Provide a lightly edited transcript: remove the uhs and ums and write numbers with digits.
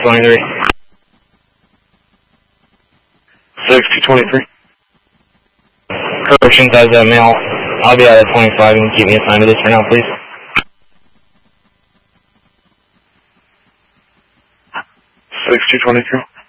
6223. 6223. Corrections as a male. I'll be out at 25. You can keep me assigned to this for now, please. 6223.